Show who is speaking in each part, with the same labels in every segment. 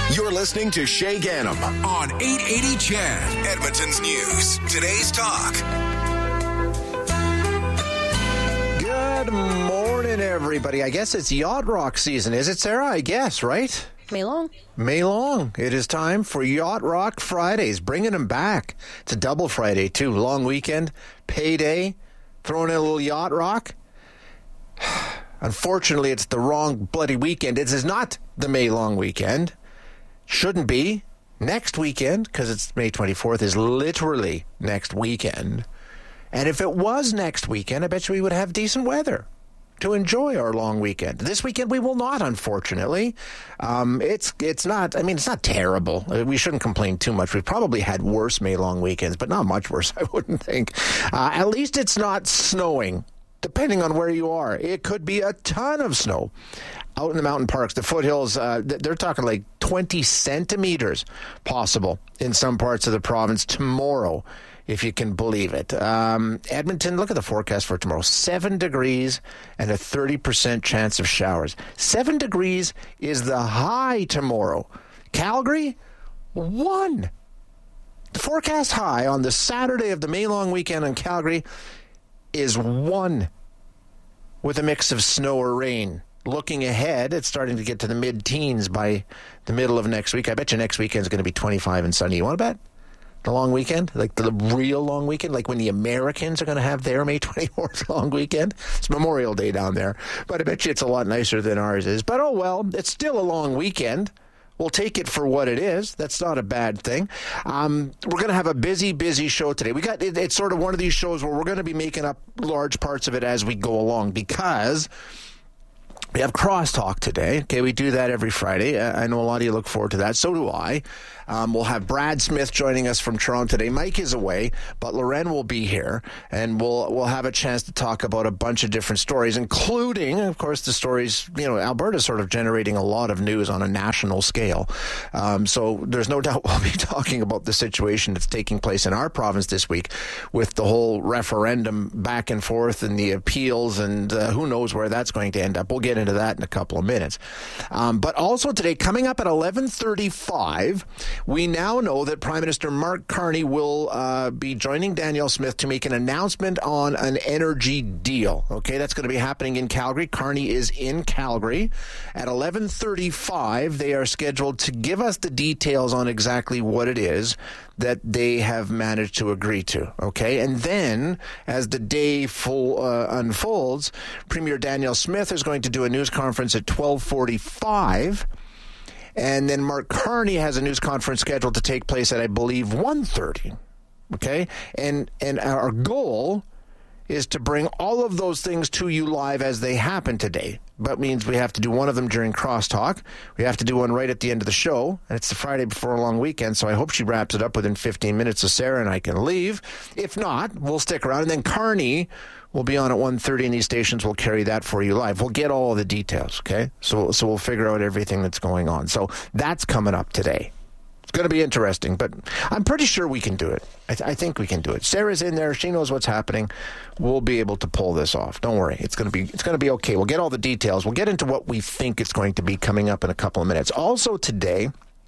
Speaker 1: You're listening to Shay Ganem on 880 CHED, Edmonton's News. Today's Talk.
Speaker 2: Good morning, everybody. I guess it's Yacht Rock season. Is it, Sarah? I guess, right?
Speaker 3: May long.
Speaker 2: It is time for Yacht Rock Fridays. Bringing them back. It's a double Friday, too. Long weekend, payday, throwing in a little Yacht Rock. Unfortunately, it's the wrong bloody weekend. It is not the May long weekend. Shouldn't be. Next weekend, because it's May 24th, is literally next weekend. And if it was next weekend, I bet you we would have decent weather to enjoy our long weekend. This weekend we will not, unfortunately. It's not terrible. We shouldn't complain too much. We've probably had worse May long weekends, but not much worse, I wouldn't think. At least it's not snowing, depending on where you are. It could be a ton of snow out in the mountain parks, the foothills. They're talking like 20 centimeters possible in some parts of the province tomorrow, if you can believe it. Edmonton, look at the forecast for tomorrow. 7 degrees and a 30% chance of showers. 7 degrees is the high tomorrow. Calgary, 1. The forecast high on the Saturday of the May long weekend in Calgary is 1 with a mix of snow or rain. Looking ahead, it's starting to get to the mid-teens by the middle of next week. I bet you next weekend is going to be 25 and sunny. You want to bet? The long weekend? Like the real long weekend? Like when the Americans are going to have their May 24th long weekend? It's Memorial Day down there. But I bet you it's a lot nicer than ours is. But oh well, it's still a long weekend. We'll take it for what it is. That's not a bad thing. We're going to have a busy show today. It's sort of one of these shows where we're going to be making up large parts of it as we go along because we have Crosstalk today. Okay, we do that every Friday. I know a lot of you look forward to that. So do I. We'll have Brad Smith joining us from Toronto today. Mike is away, but Loren will be here, and we'll have a chance to talk about a bunch of different stories, including, of course, the stories. Alberta's sort of generating a lot of news on a national scale. So there's no doubt we'll be talking about the situation that's taking place in our province this week with the whole referendum back and forth and the appeals, and who knows where that's going to end up. We'll get into that in a couple of minutes. But also today, coming up at 11:35, we now know that Prime Minister Mark Carney will be joining Danielle Smith to make an announcement on an energy deal. Okay, that's going to be happening in Calgary. Carney is in Calgary. At 11:35, they are scheduled to give us the details on exactly what it is that they have managed to agree to. Okay, and then as the day unfolds, Premier Danielle Smith is going to do a news conference at 12:45. And then Mark Carney has a news conference scheduled to take place at, I believe, 1:30. Okay? And our goal is to bring all of those things to you live as they happen today. But means we have to do one of them during Crosstalk. We have to do one right at the end of the show. And it's the Friday before a long weekend, so I hope she wraps it up within 15 minutes so Sarah and I can leave. If not, we'll stick around. And then Carney will be on at 1:30, and these stations will carry that for you live. We'll get all of the details, okay? So we'll figure out everything that's going on. So that's coming up today. It's going to be interesting, but I'm pretty sure we can do it. I think we can do it. Sarah's in there. She knows what's happening. We'll be able to pull this off. Don't worry. It's going to be okay. We'll get all the details. We'll get into what we think it's going to be coming up in a couple of minutes. Also today,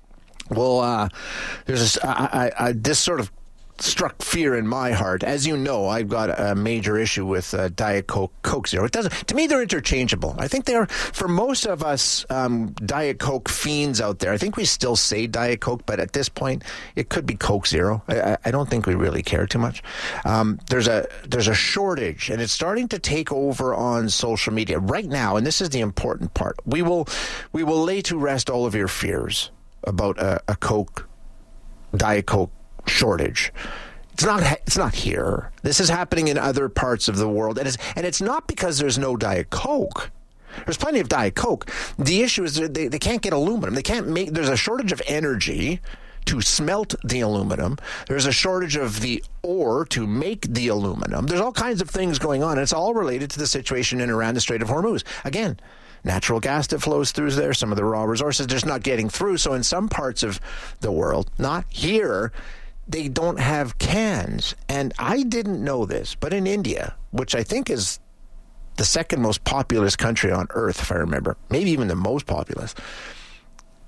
Speaker 2: there's this sort of struck fear in my heart. As you know, I've got a major issue with Diet Coke Zero. To me, they're interchangeable. I think they're, for most of us Diet Coke fiends out there, I think we still say Diet Coke, but at this point, it could be Coke Zero. I don't think we really care too much. There's a shortage, and it's starting to take over on social media right now, and this is the important part. We will lay to rest all of your fears about a Diet Coke shortage. It's not here. This is happening in other parts of the world, and it's not because there's no Diet Coke. There's plenty of Diet Coke. The issue is they can't get aluminum. They can't make. There's a shortage of energy to smelt the aluminum. There's a shortage of the ore to make the aluminum. There's all kinds of things going on, and it's all related to the situation in around the Strait of Hormuz. Again, natural gas that flows through there, some of the raw resources just not getting through. So in some parts of the world, not here, they don't have cans. And I didn't know this, but in India, which I think is the second most populous country on earth, if I remember, maybe even the most populous,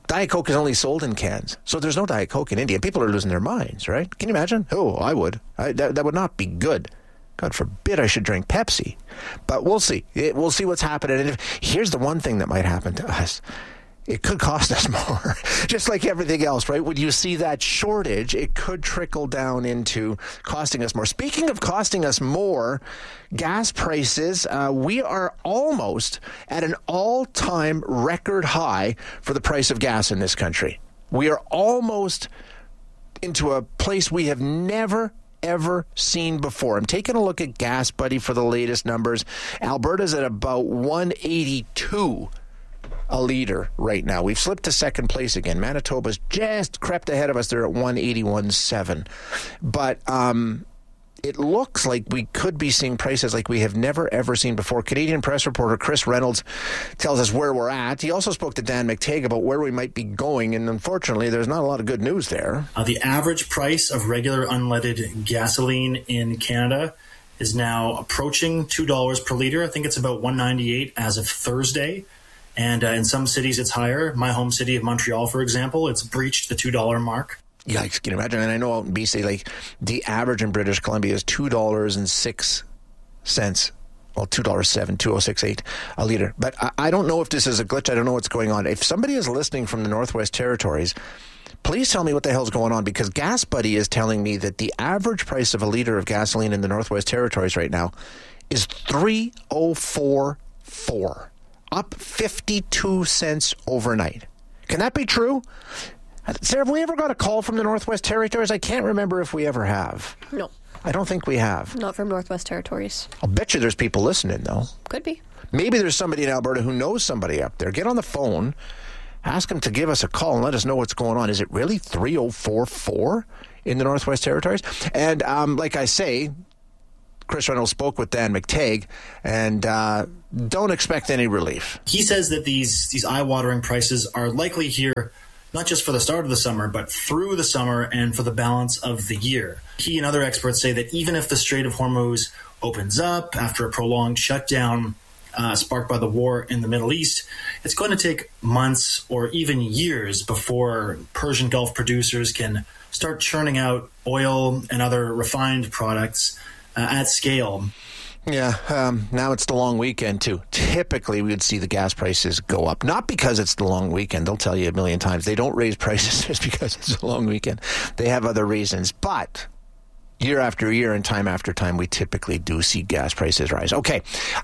Speaker 2: Diet Coke is only sold in cans. So there's no Diet Coke in India. People are losing their minds, right? Can you imagine? Oh, I would. That would not be good. God forbid I should drink Pepsi. But we'll see. We'll see what's happening. And here's the one thing that might happen to us. It could cost us more, just like everything else, right? When you see that shortage, it could trickle down into costing us more. Speaking of costing us more, gas prices, we are almost at an all-time record high for the price of gas in this country. We are almost into a place we have never ever seen before. I'm taking a look at Gas Buddy for the latest numbers. Alberta's at about 182 a liter right now. We've slipped to second place again. Manitoba's just crept ahead of us. They're at 181.7. But it looks like we could be seeing prices like we have never, ever seen before. Canadian press reporter Chris Reynolds tells us where we're at. He also spoke to Dan McTague about where we might be going, and unfortunately, there's not a lot of good news there.
Speaker 3: The average price of regular unleaded gasoline in Canada is now approaching $2 per liter. I think it's about $1.98 as of Thursday. And in some cities, it's higher. My home city of Montreal, for example, it's breached the $2 mark.
Speaker 2: Yikes, can you imagine? And I know out in BC, like, the average in British Columbia is $2.06. Well, $2.07, $2.068 a liter. But I don't know if this is a glitch. I don't know what's going on. If somebody is listening from the Northwest Territories, please tell me what the hell's going on, because Gas Buddy is telling me that the average price of a liter of gasoline in the Northwest Territories right now is $3.044. Up 52 cents overnight. Can that be true? Sarah, have we ever got a call from the Northwest Territories? I can't remember if we ever have.
Speaker 4: No.
Speaker 2: I don't think we have.
Speaker 4: Not from Northwest Territories.
Speaker 2: I'll bet you there's people listening, though.
Speaker 4: Could be.
Speaker 2: Maybe there's somebody in Alberta who knows somebody up there. Get on the phone, ask them to give us a call and let us know what's going on. Is it really 3.044 in the Northwest Territories? And like I say, Chris Reynolds spoke with Dan McTague, and don't expect any relief.
Speaker 3: He says that these eye-watering prices are likely here not just for the start of the summer, but through the summer and for the balance of the year. He and other experts say that even if the Strait of Hormuz opens up after a prolonged shutdown sparked by the war in the Middle East, it's going to take months or even years before Persian Gulf producers can start churning out oil and other refined products at scale.
Speaker 2: Yeah, now it's the long weekend, too. Typically, we would see the gas prices go up. Not because it's the long weekend. They'll tell you a million times. They don't raise prices just because it's a long weekend. They have other reasons. But year after year and time after time, we typically do see gas prices rise. Okay.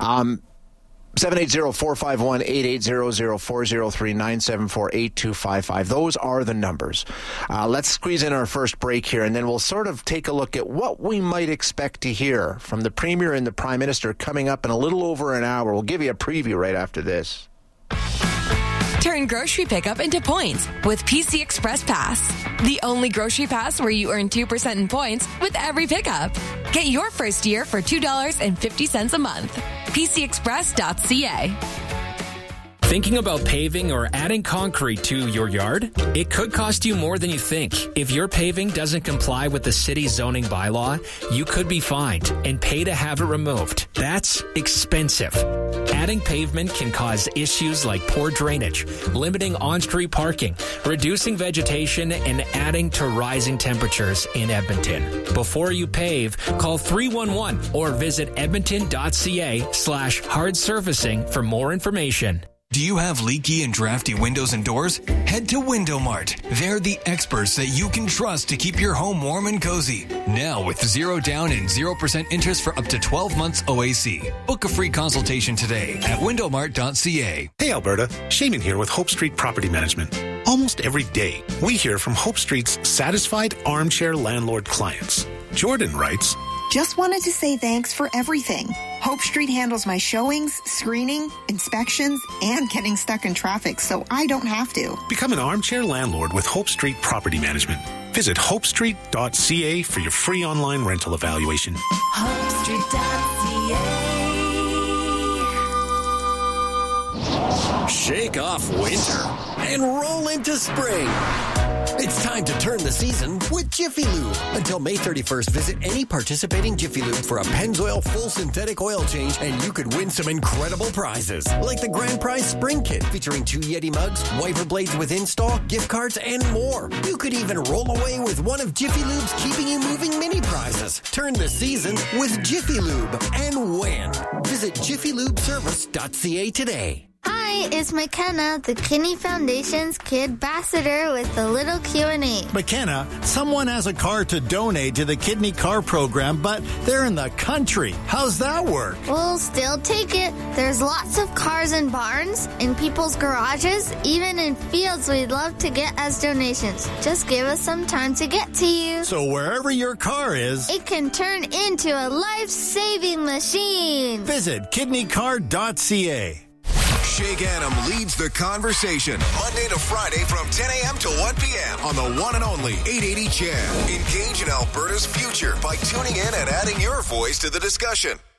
Speaker 2: 780-451-8800-403-974-8255. Those are the numbers. Let's squeeze in our first break here, and then we'll sort of take a look at what we might expect to hear from the Premier and the Prime Minister coming up in a little over an hour. We'll give you a preview right after this.
Speaker 5: Turn grocery pickup into points with PC Express Pass. The only grocery pass where you earn 2% in points with every pickup. Get your first year for $2.50 a month. PCExpress.ca.
Speaker 6: Thinking about paving or adding concrete to your yard? It could cost you more than you think. If your paving doesn't comply with the city's zoning bylaw, you could be fined and pay to have it removed. That's expensive. Adding pavement can cause issues like poor drainage, limiting on-street parking, reducing vegetation, and adding to rising temperatures in Edmonton. Before you pave, call 311 or visit edmonton.ca/hard surfacing for more information.
Speaker 7: Do you have leaky and drafty windows and doors? Head to Window Mart. They're the experts that you can trust to keep your home warm and cozy. Now with 0 down and 0% interest for up to 12 months OAC. Book a free consultation today at windowmart.ca.
Speaker 8: Hey Alberta, Shaman here with Hope Street Property Management. Almost every day, we hear from Hope Street's satisfied armchair landlord clients. Jordan writes,
Speaker 9: "Just wanted to say thanks for everything. Hope Street handles my showings, screening, inspections, and getting stuck in traffic, so I don't have to."
Speaker 8: Become an armchair landlord with Hope Street Property Management. Visit hopestreet.ca for your free online rental evaluation.
Speaker 10: Shake off winter and roll into spring.
Speaker 4: It's time to turn the season with Jiffy Lube. Until May 31st, visit any participating Jiffy Lube for a Pennzoil full synthetic oil change, and you could win some incredible prizes. Like the Grand Prize Spring Kit, featuring 2 Yeti mugs, wiper blades with install, gift cards, and more. You could even roll away with one of Jiffy Lube's Keeping You Moving mini prizes. Turn the season with Jiffy Lube and win. Visit JiffyLubeService.ca today.
Speaker 10: Hi, it's McKenna, the Kidney Foundation's Kid Ambassador with a little Q&A.
Speaker 11: McKenna, someone has a car to donate to the Kidney Car Program, but they're in the country. How's that work?
Speaker 10: We'll still take it. There's lots of cars in barns, in people's garages, even in fields we'd love to get as donations. Just give us some time to get to you.
Speaker 11: So wherever your car is,
Speaker 10: it can turn into a life-saving machine.
Speaker 11: Visit kidneycar.ca.
Speaker 1: Shay Ganam leads the conversation Monday to Friday from 10 a.m. to 1 p.m. on the one and only 880 CHED. Engage in Alberta's future by tuning in and adding your voice to the discussion.